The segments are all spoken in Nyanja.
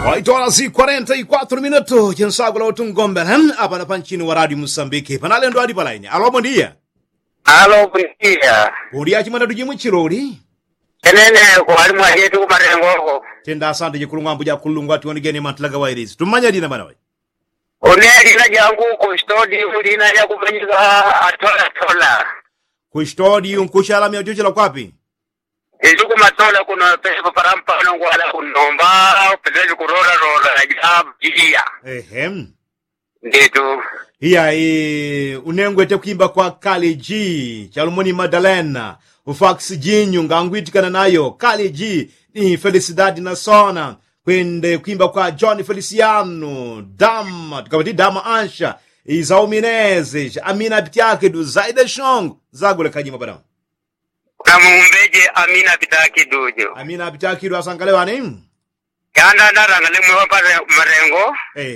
8 horas e 44 minutos. Tinsagula utungombe hapa na panchini wa Radio Mozambique. Panalendo hadi palaini. Alô, bom dia. Alô, bom dia. Bom dia chimanda tujimu chirori. Enene ko ali mwajetu ku marengo. Tenda asante jikulungambu ja kulungwa tuonigeni matlaga wairizi. Tumanya dina bana we. Oneri na jangu ko studio lina ya kumanyika atola. Ku studio nkushala mya jojo kwapi? Ezuko matola kuna pesa parampa ngwala kunomba pesa kurora ya jia. Ehem. Ndeto. Iya unengwete kuimba kwa Kali G, Chalumoni Madalena, ufax jinyu ngangwitikana nayo. Kali G ni Felicidade na Sona. Kwende kuimba kwa John Feliciano, Dama, tukabati Dama Ansha, Izao Minezes, Amina Bitiakidu, Zaida Shong, Zagule Kajima Badam. Kamumbeje Amina Bitiakidu. Amina Bitiakidu asangalewa nini? Kanda ndarangale mwapa marengo.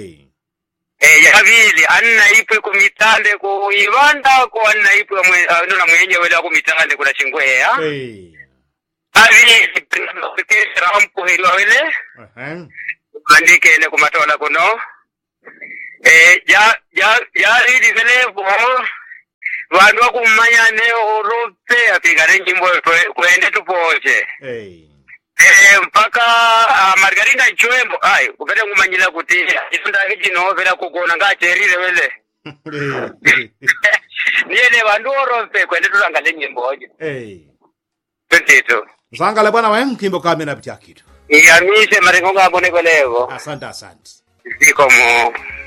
Yavili anna ipwe kumitande ku Ivanda ko anna ipwe na mwenye wela kumitande kuna chingwea. Avili pikira ampo hilo wele. Andike ne kumatola kuno. Ya hili vele bo wandu kumanya ne orope apigare njimbo kwende tupoje. Mpaka Margarita Chwembo upete ngumanyila kuti isunda kino vela kukona ngacherire wele. Niye vandu orope kwende tulangale nyimbo hoje. Petito. Zangale bwana we kimbo kamena Bitiakidu. Yamise marengo ngabone kwelevo. Asante. Zikomo.